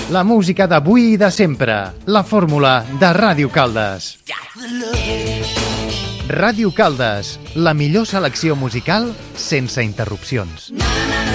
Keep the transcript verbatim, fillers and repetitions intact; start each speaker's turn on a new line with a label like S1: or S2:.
S1: La música d'avui i de sempre. La fórmula de Ràdio Caldes. Ràdio Caldes, la millor selecció musical sense interrupcions.